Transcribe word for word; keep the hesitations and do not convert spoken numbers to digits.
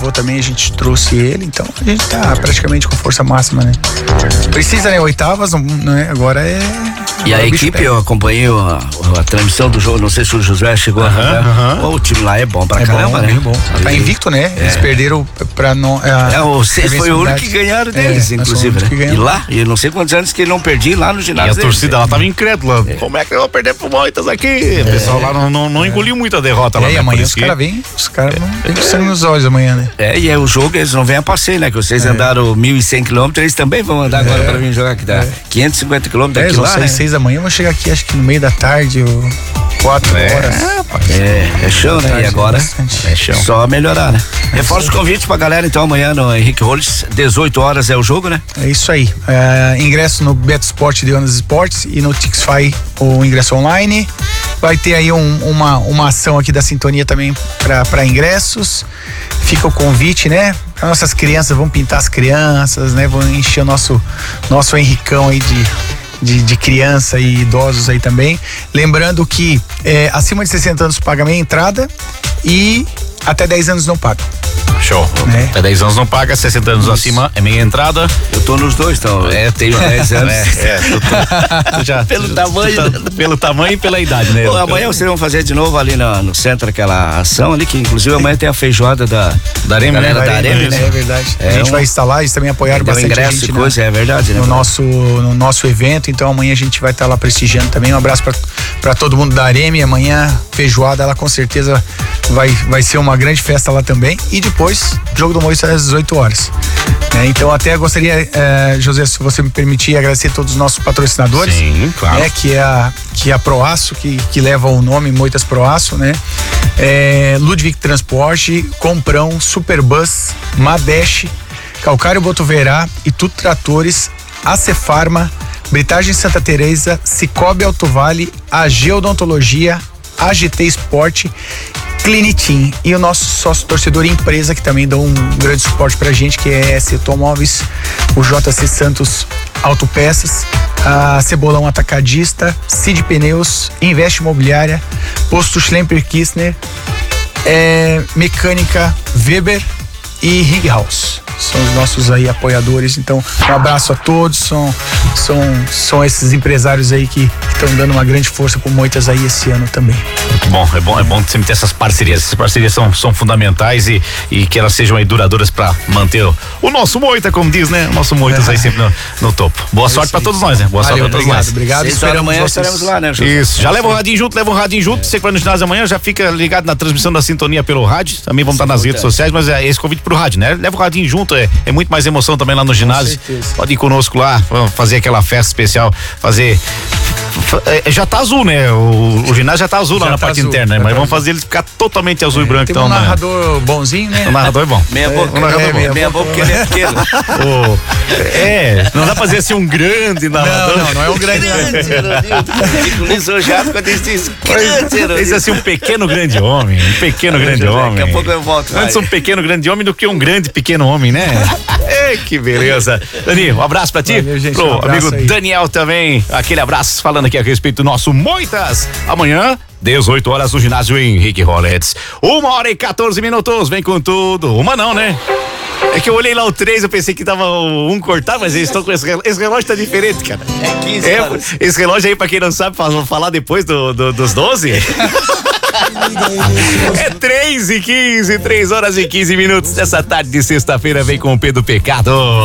levou também, a gente trouxe ele, então a gente tá praticamente com força máxima, né? Precisa, né? Oitavas, né? Agora é... E a equipe, eu acompanhei a, a transmissão do jogo, não sei se o José chegou uh-huh, a uh-huh. O time lá é bom pra é caramba, bom, né? É bom, tá invicto, né? É. Eles perderam pra não... A, é, vocês foi o único que ganharam deles, é, inclusive, né? E lá, e não sei quantos anos que ele não perdi lá no ginásio. E a deles, torcida né? lá tava incrédula. É. Como é que eu vou perder pro Moitas aqui? É. O pessoal lá não, não, não é. engoliu muita derrota é, lá. E amanhã os caras vêm, os caras não vêm com sangue nos olhos amanhã, né? É, e é o jogo, eles não vêm a passeio, né? Que vocês é. andaram mil e cem quilômetros, eles também vão andar agora pra vir jogar, que dá é. quinhentos e cinquenta quilômetros daqui lá, né? seis da manhã, vou chegar aqui acho que no meio da tarde, ou quatro é. horas. É, é show, né? E agora é show. Só melhorar, né? Reforça o convite pra galera, então, amanhã no Henrique Rollins, dezoito horas é o jogo, né? É isso aí. É, ingresso no Beto Sport de Ondas Esportes e no Tixfy o ingresso online. Vai ter aí um, uma, uma ação aqui da Sintonia também para ingressos. Fica o convite, né? As nossas crianças, vão pintar as crianças, né? Vão encher o nosso, nosso Henricão aí de, de, de criança e idosos aí também. Lembrando que é, acima de sessenta anos paga meia entrada e até dez anos não paga. Show. É. Até dez anos não paga, sessenta anos Isso. acima é meia entrada. Eu tô nos dois, então. É, tenho dez anos. É, é, tu, tu, tu já, pelo tu, tamanho. Tu tá, pelo tamanho e pela idade, né? Pô, amanhã vocês vão fazer de novo ali no, no centro aquela ação ali, que inclusive amanhã tem a feijoada da, da Areme, né? Da Areme, né? É verdade. É, a gente um, vai instalar, eles também apoiaram bastante ingresso gente, e coisa, né? É verdade, né? No nosso, no nosso evento, então amanhã a gente vai estar tá lá prestigiando também. Um abraço pra, pra todo mundo da Areme. Amanhã, feijoada, ela com certeza vai, vai ser uma grande festa lá também. E depois, jogo do Moisés às dezoito horas. É, então até gostaria, é, José, se você me permitir, agradecer a todos os nossos patrocinadores. Sim, claro. Né, que é a, que é a Proaço, que, que leva o nome Moitas Proaço, né? É, Ludwig Transporte, Comprão, Superbus, Madeste, Calcário Botuverá, Itu Tratores, Acefarma, Britagem Santa Teresa, Cicobi Alto Vale, A G Odontologia, A G T Esporte, Clinitim e o nosso sócio torcedor empresa que também dá um grande suporte pra gente, que é S Automóveis, o J C Santos Autopeças, a Cebolão Atacadista, Cid Pneus, Investe Imobiliária, Posto Schlemper Kistner, é, Mecânica Weber e Rig House. São os nossos aí apoiadores, então um abraço a todos, são, são, são esses empresários aí que estão dando uma grande força pro Moitas aí esse ano também. Muito bom, é bom, é bom sempre ter essas parcerias, essas parcerias são, são fundamentais e, e que elas sejam aí duradouras pra manter o, o nosso Moita, como diz, né? O nosso Moitas é. aí sempre no, no topo. Boa é sorte pra todos nós, né? Boa Valeu, sorte pra todos obrigado, nós. Obrigado, obrigado. Esperamos amanhã, estaremos lá, né? José? Isso, já leva o radinho junto, leva o radinho junto, é. Você que vai no ginásio amanhã, já fica ligado na transmissão da Sintonia pelo rádio, também vamos estar nas redes sociais, mas é esse convite pro rádio, né? Leva o radinho junto, é, é muito mais emoção também lá no ginásio. Pode ir conosco lá, fazer aquela festa especial, fazer. Já tá azul, né? O, o ginásio já tá azul já lá na tá parte azul, interna, né? Mas tá vamos fazer ele ficar totalmente azul é, e branco. Tem então, um narrador bonzinho, né? O narrador é bom. Meia boca, o narrador é, é bom. Meia boca porque ele é pequeno. o, é, não dá pra fazer assim um grande narrador. Não, não, não é um grande narrador. Fico lisonjeado quando eles dizem grande. Esse é assim um pequeno grande homem, um pequeno grande homem. Daqui a pouco eu volto. Antes vai. um pequeno grande homem do que um grande pequeno homem, né? É, que beleza. Dani, um abraço pra ti. Valeu, gente, pro um amigo aí. Daniel também. Aquele abraço falando aqui a respeito do nosso Moitas. Amanhã, dezoito horas no ginásio Henrique Rollins. Uma hora e quatorze minutos. Vem com tudo. Uma não, né? É que eu olhei lá o três, eu pensei que tava um cortar, mas eles estão com esse relógio. Esse relógio tá diferente, cara. É quinze é, horas. Esse relógio aí, pra quem não sabe, vou falar depois do, do, dos doze. É três e quinze, três horas e quinze minutos dessa tarde de sexta-feira. Vem com o Pedro Pecado.